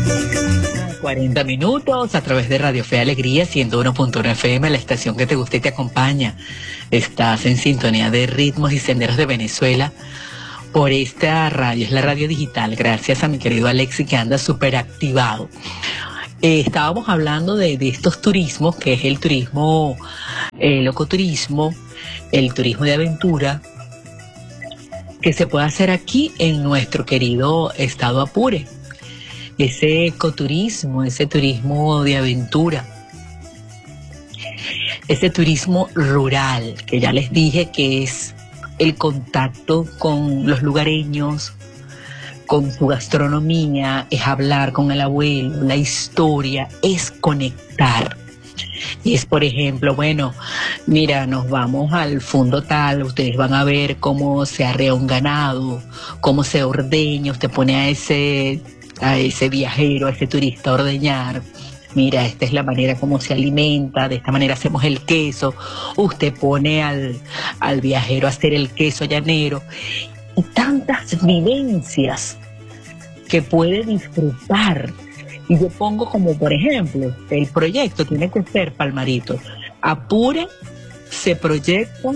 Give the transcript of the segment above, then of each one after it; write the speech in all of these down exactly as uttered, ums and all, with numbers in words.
cuarenta minutos a través de Radio Fe Alegría, ciento uno punto uno F M, la estación que te gusta y te acompaña. Estás en sintonía de Ritmos y Senderos de Venezuela por esta radio, es la radio digital, gracias a mi querido Alexi que anda súper activado. Eh, estábamos hablando de, de estos turismos, que es el turismo, el ecoturismo, el turismo de aventura, que se puede hacer aquí en nuestro querido estado Apure. Ese ecoturismo, ese turismo de aventura, ese turismo rural, que ya les dije que es el contacto con los lugareños, con su gastronomía, es hablar con el abuelo, la historia, es conectar. Y es, por ejemplo, bueno, mira, nos vamos al fondo tal, ustedes van a ver cómo se arrea un ganado, cómo se ordeña, usted pone a ese... a ese viajero, a ese turista a ordeñar. Mira, esta es la manera como se alimenta, de esta manera hacemos el queso. Usted pone al, al viajero a hacer el queso llanero. Y tantas vivencias que puede disfrutar. Y yo pongo como, por ejemplo, el proyecto tiene que ser Palmarito. Apure se proyecta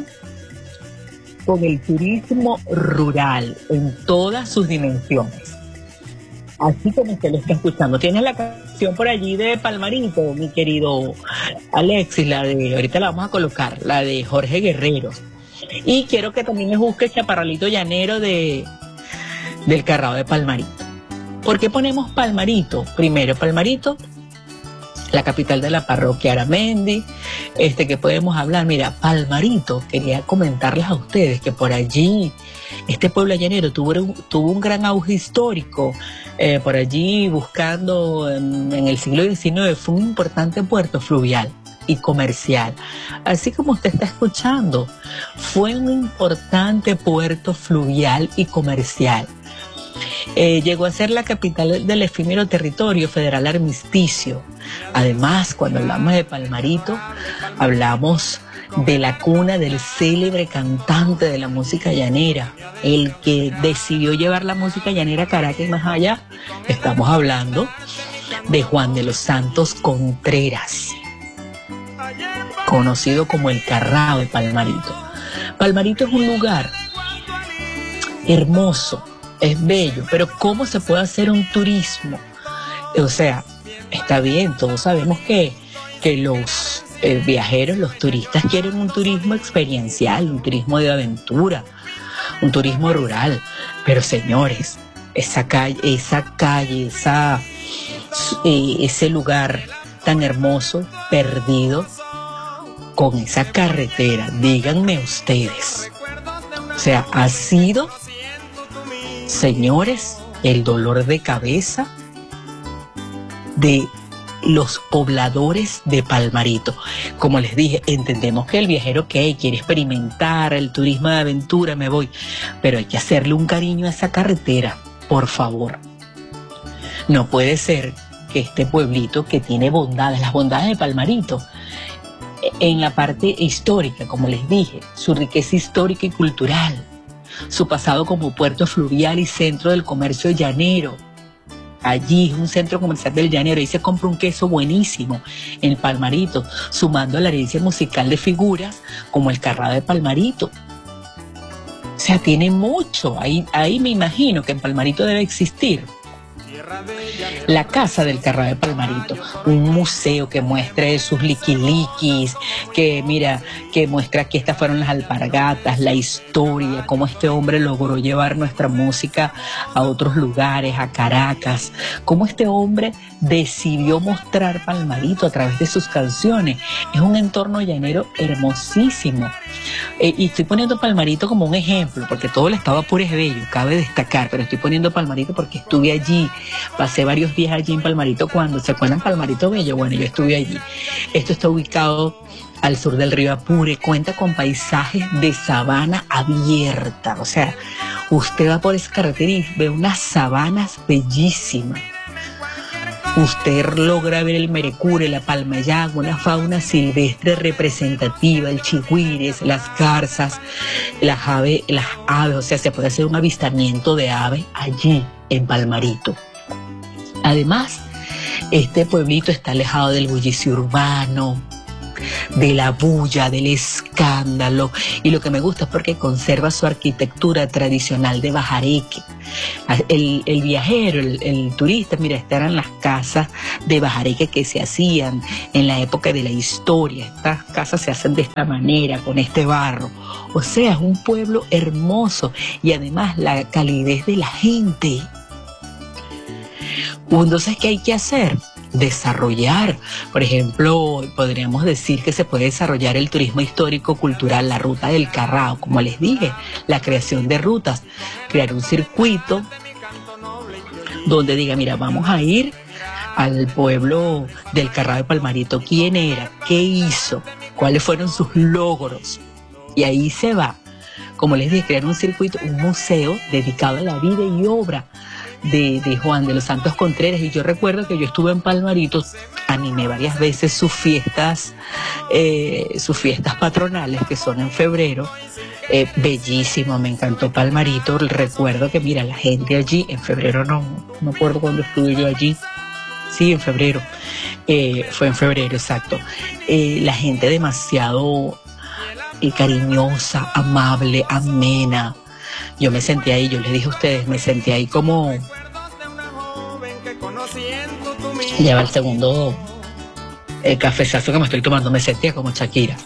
con el turismo rural en todas sus dimensiones. Así como usted lo está escuchando. Tienes la canción por allí de Palmarito, mi querido Alexis, la de, ahorita la vamos a colocar, la de Jorge Guerrero. Y quiero que también me busque Chaparralito Llanero de, del Carrao de Palmarito. ¿Por qué ponemos Palmarito? Primero, Palmarito, la capital de la parroquia Aramendi, este que podemos hablar. Mira, Palmarito, quería comentarles a ustedes que por allí, este pueblo llanero tuvo un, tuvo un gran auge histórico. Eh, por allí buscando en, en el siglo diecinueve, fue un importante puerto fluvial y comercial. Así como usted está escuchando, fue un importante puerto fluvial y comercial. Eh, llegó a ser la capital del efímero territorio federal armisticio. Además, cuando hablamos de Palmarito, hablamos de la cuna del célebre cantante de la música llanera, el que decidió llevar la música llanera a Caracas y más allá. Estamos hablando de Juan de los Santos Contreras, conocido como el Carrao de Palmarito. Palmarito es un lugar hermoso, es bello, pero ¿cómo se puede hacer un turismo? O sea, está bien, todos sabemos que, que los eh, viajeros, los turistas quieren un turismo experiencial, un turismo de aventura, un turismo rural, pero señores, esa calle, esa calle, esa, eh, ese lugar tan hermoso, perdido, con esa carretera, díganme ustedes, o sea, ha sido, señores, el dolor de cabeza de los pobladores de Palmarito. Como les dije, entendemos que el viajero que quiere experimentar el turismo de aventura, me voy, pero hay que hacerle un cariño a esa carretera, por favor. No puede ser que este pueblito que tiene bondades, las bondades de Palmarito, en la parte histórica, como les dije, su riqueza histórica y cultural, su pasado como puerto fluvial y centro del comercio llanero. Allí es un centro comercial del llanero, ahí se compra un queso buenísimo en Palmarito, sumando a la herencia musical de figuras como el Carrao de Palmarito. O sea, tiene mucho, ahí, ahí me imagino que en Palmarito debe existir la Casa del Carrao de Palmarito, un museo que muestre sus liquiliquis, que mira, que muestra que estas fueron las alpargatas, la historia, cómo este hombre logró llevar nuestra música a otros lugares, a Caracas, cómo este hombre decidió mostrar Palmarito a través de sus canciones. Es un entorno llanero hermosísimo. Eh, y estoy poniendo Palmarito como un ejemplo, porque todo el estado Apure es bello, cabe destacar, pero estoy poniendo Palmarito porque estuve allí, pasé varios días allí en Palmarito. Cuando se acuerdan Palmarito Bello, bueno, yo estuve allí. Esto está ubicado al sur del río Apure, cuenta con paisajes de sabana abierta, o sea, usted va por esa carretera y ve unas sabanas bellísimas. Usted logra ver el merecure, la palma yagua, una fauna silvestre representativa, el chigüires, las garzas, las aves, las aves, o sea, se puede hacer un avistamiento de aves allí en Palmarito. Además, este pueblito está alejado del bullicio urbano, de la bulla, del escándalo, y lo que me gusta es porque conserva su arquitectura tradicional de Bajareque. El, el viajero, el, el turista, mira, estas eran las casas de Bajareque que se hacían en la época de la historia. Estas casas se hacen de esta manera, con este barro. O sea, es un pueblo hermoso, y además la calidez de la gente. Entonces, ¿qué hay que hacer? Desarrollar, por ejemplo, podríamos decir que se puede desarrollar el turismo histórico cultural, la ruta del Carrao, como les dije, la creación de rutas, crear un circuito donde diga, mira, vamos a ir al pueblo del Carrao de Palmarito, quién era, qué hizo, cuáles fueron sus logros, y ahí se va, como les dije, crear un circuito, un museo dedicado a la vida y obra De, de Juan de los Santos Contreras. Y yo recuerdo que yo estuve en Palmarito, animé varias veces sus fiestas, eh, sus fiestas patronales, que son en febrero. Eh, bellísimo, me encantó Palmarito. Recuerdo que, mira, la gente allí, en febrero no, no me acuerdo cuándo estuve yo allí. Sí, en febrero. Eh, fue en febrero, exacto. Eh, la gente demasiado eh, cariñosa, amable, amena. Yo me sentí ahí, yo les dije a ustedes, me sentí ahí como... Lleva el segundo el cafezazo que me estoy tomando, me sentía como Shakira.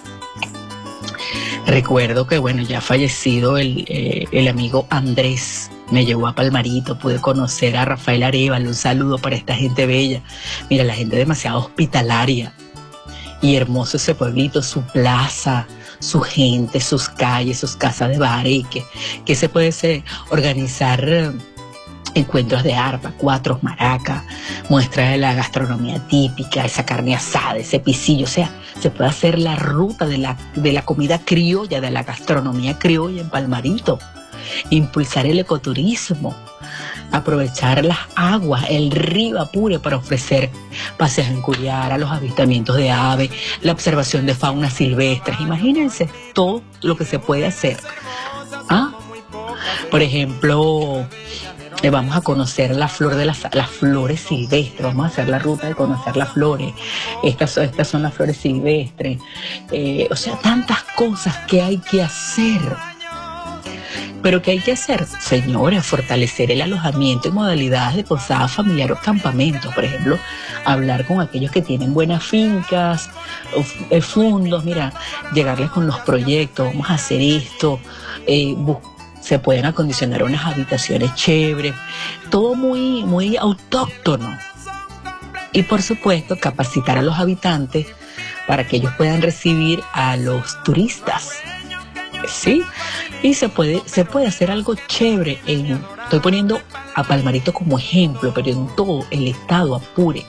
Recuerdo que, bueno, ya fallecido el, eh, el amigo Andrés, me llevó a Palmarito, pude conocer a Rafael Arevalo, un saludo para esta gente bella. Mira, la gente demasiado hospitalaria, y hermoso ese pueblito, su plaza, su gente, sus calles, sus casas de Bajareque, que se puede hacer, organizar eh, encuentros de arpa, cuatros, maracas, muestras de la gastronomía típica, esa carne asada, ese pisillo, o sea, se puede hacer la ruta de la, de la comida criolla, de la gastronomía criolla en Palmarito, impulsar el ecoturismo, aprovechar las aguas, el río Apure para ofrecer paseos en Curiara, los avistamientos de aves, la observación de fauna silvestres. Imagínense todo lo que se puede hacer. ¿Ah? Por ejemplo, eh, vamos a conocer la flor de las, las flores silvestres, vamos a hacer la ruta de conocer las flores, estas, estas son las flores silvestres, eh, o sea, tantas cosas que hay que hacer. Pero ¿qué hay que hacer? Señores, fortalecer el alojamiento y modalidades de posada familiar o campamentos. Por ejemplo, hablar con aquellos que tienen buenas fincas, o, fondos, mira, llegarles con los proyectos, vamos a hacer esto, eh, se pueden acondicionar unas habitaciones chéveres, todo muy, muy autóctono. Y por supuesto, capacitar a los habitantes para que ellos puedan recibir a los turistas. ¿Sí? Y se puede, se puede hacer algo chévere. En, estoy poniendo a Palmarito como ejemplo, pero en todo el estado Apure.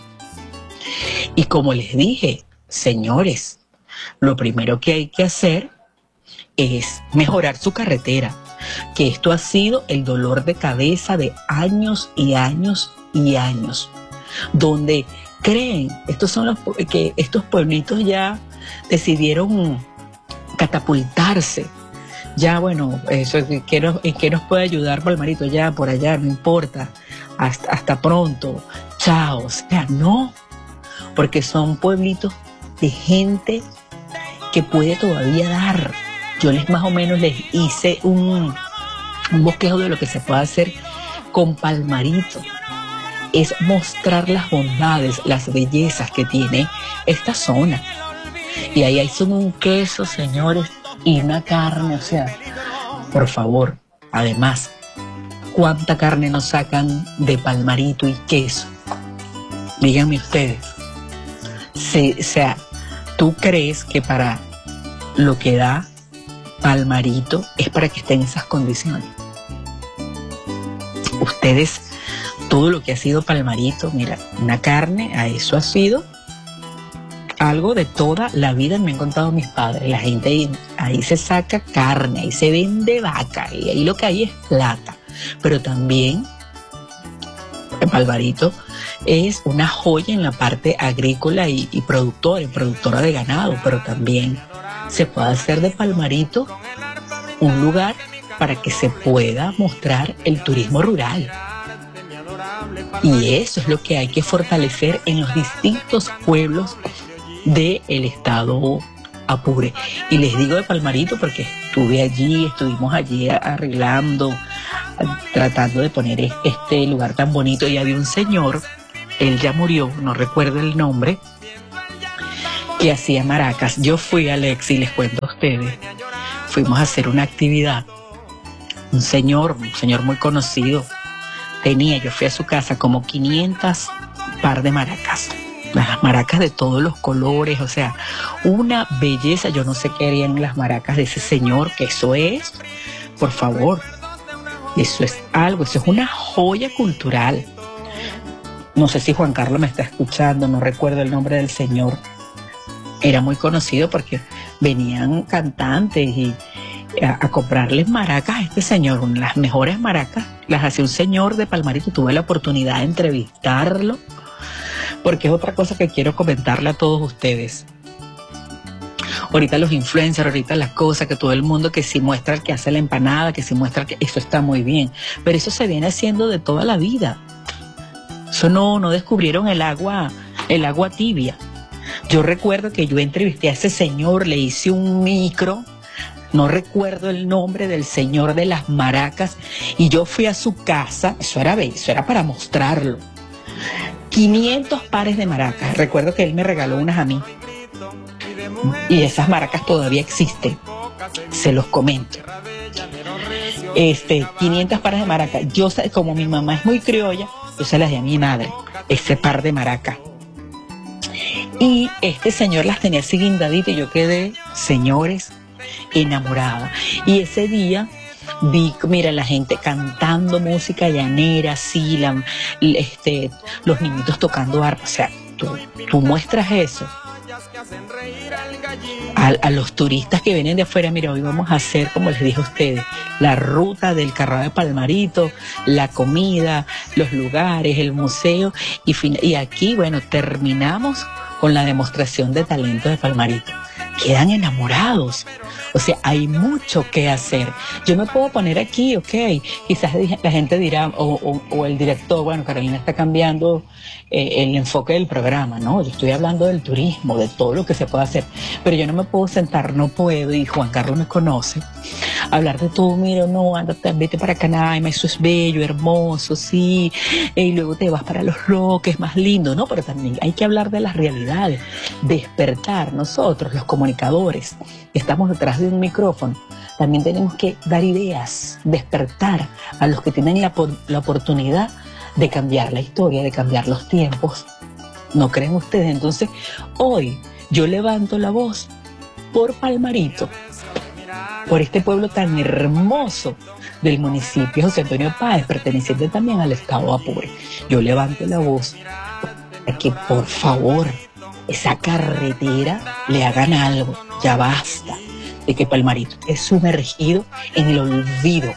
Y como les dije, señores, lo primero que hay que hacer es mejorar su carretera, que esto ha sido el dolor de cabeza de años y años y años, donde creen, estos son los que estos pueblitos ya decidieron catapultarse. Ya, bueno, eso, ¿en qué nos, en qué nos puede ayudar Palmarito? Ya, por allá, no importa, hasta, hasta pronto, chao. O sea, no, porque son pueblitos de gente que puede todavía dar. Yo les más o menos les hice un, un bosquejo de lo que se puede hacer con Palmarito. Es mostrar las bondades, las bellezas que tiene esta zona. Y ahí hay son un queso, señores, y una carne, o sea, por favor, además, ¿cuánta carne nos sacan de Palmarito y queso? Díganme ustedes. Sí, o sea, ¿tú crees que para lo que da Palmarito es para que esté en esas condiciones? Ustedes, todo lo que ha sido Palmarito, mira, una carne, a eso ha sido algo de toda la vida, me han contado mis padres. La gente ahí, ahí se saca carne, ahí se vende vaca, y ahí lo que hay es plata. Pero también Palmarito es una joya en la parte agrícola y, y productora, y productora de ganado, pero también se puede hacer de Palmarito un lugar para que se pueda mostrar el turismo rural. Y eso es lo que hay que fortalecer en los distintos pueblos del estado Apure. Y les digo de Palmarito porque estuve allí, estuvimos allí arreglando, tratando de poner este lugar tan bonito, y había un señor, él ya murió, no recuerdo el nombre, que hacía maracas. Yo fui a Alex y les cuento a ustedes, fuimos a hacer una actividad, un señor, un señor muy conocido, tenía, yo fui a su casa, como quinientas par de maracas. Las maracas de todos los colores, o sea, una belleza. Yo no sé qué harían las maracas de ese señor, que eso es, por favor, eso es algo, eso es una joya cultural. No sé si Juan Carlos me está escuchando, no recuerdo el nombre del señor. Era muy conocido porque venían cantantes y a, a comprarles maracas a este señor. Las mejores maracas las hacía un señor de Palmarito. Tuve la oportunidad de entrevistarlo, porque es otra cosa que quiero comentarle a todos ustedes. Ahorita los influencers, ahorita las cosas, que todo el mundo que si muestra el que hace la empanada, que si muestra que eso está muy bien, pero eso se viene haciendo de toda la vida. Eso no, no descubrieron el agua, el agua tibia. Yo recuerdo que yo entrevisté a ese señor, le hice un micro, no recuerdo el nombre del señor de las maracas, y yo fui a su casa, eso era, eso era para mostrarlo. quinientos pares de maracas. Recuerdo que él me regaló unas a mí. Y esas maracas todavía existen. Se los comento. Este, quinientos pares de maracas. Yo, como mi mamá es muy criolla, yo se las di a mi madre, ese par de maracas. Y este señor las tenía así guindaditas y yo quedé, señores, enamorada. Y ese día vi, mira, la gente cantando música llanera, así, la, este, los niñitos tocando arpa. O sea, tú, tú muestras eso a, a los turistas que vienen de afuera. Mira, hoy vamos a hacer, como les dije a ustedes, la ruta del Carnaval de Palmarito, la comida, los lugares, el museo, y, y aquí, bueno, terminamos con la demostración de talento de Palmarito. Quedan enamorados. O sea, hay mucho que hacer. Yo me puedo poner aquí, ok, quizás la gente dirá, o, o, o el director, bueno, Carolina está cambiando eh, el enfoque del programa, ¿no? Yo estoy hablando del turismo, de todo lo que se puede hacer, pero yo no me puedo sentar, no puedo, y Juan Carlos me conoce, hablar de todo, mira, no, ándate, vete para Canaima, eso es bello, hermoso, sí, y luego te vas para Los Roques, más lindo, ¿no? Pero también hay que hablar de las realidades, despertar nosotros, los comunicadores, que estamos detrás de un micrófono, también tenemos que dar ideas, despertar a los que tienen la, la oportunidad de cambiar la historia, de cambiar los tiempos. ¿No creen ustedes? Entonces, hoy yo levanto la voz por Palmarito, por este pueblo tan hermoso del municipio José Antonio Páez, perteneciente también al estado Apure. Yo levanto la voz para que, por favor, esa carretera le hagan algo. Ya basta de que Palmarito es sumergido en el olvido.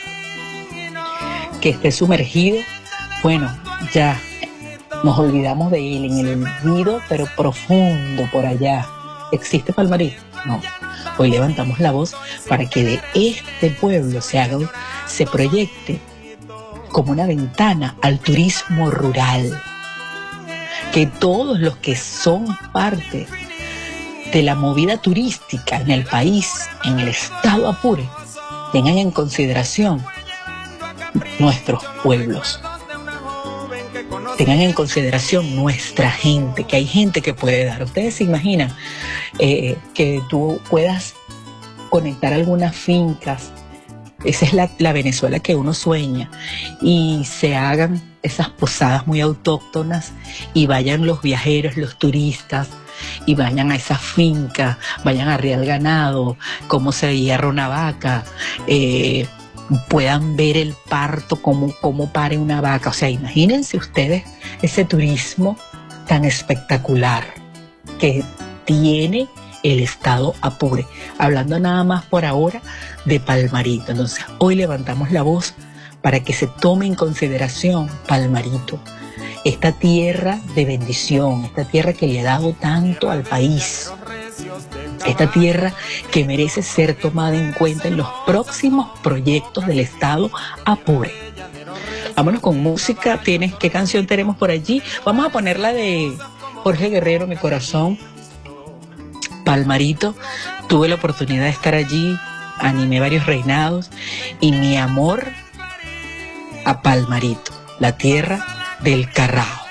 Que esté sumergido, bueno, ya nos olvidamos de él, en el olvido, pero profundo por allá. ¿Existe Palmarito? No. Hoy levantamos la voz para que de este pueblo se haga, se proyecte como una ventana al turismo rural. Que todos los que son parte de la movida turística en el país, en el estado Apure, tengan en consideración nuestros pueblos, tengan en consideración nuestra gente, que hay gente que puede dar. Ustedes se imaginan eh, que tú puedas conectar algunas fincas, esa es la, la Venezuela que uno sueña, y se hagan esas posadas muy autóctonas y vayan los viajeros, los turistas, y vayan a esa finca, vayan a arriar el ganado, cómo se hierra una vaca, eh, puedan ver el parto, cómo, cómo pare una vaca. O sea, imagínense ustedes ese turismo tan espectacular que tiene el estado Apure. Hablando nada más por ahora de Palmarito. Entonces, hoy levantamos la voz para que se tome en consideración Palmarito, esta tierra de bendición, esta tierra que le ha dado tanto al país, esta tierra que merece ser tomada en cuenta en los próximos proyectos del estado Apure. Vámonos con música. ¿Tienes qué canción tenemos por allí? Vamos a poner la de Jorge Guerrero, Mi Corazón, Palmarito. Tuve la oportunidad de estar allí, animé varios reinados y mi amor a Palmarito, la tierra del Carrao.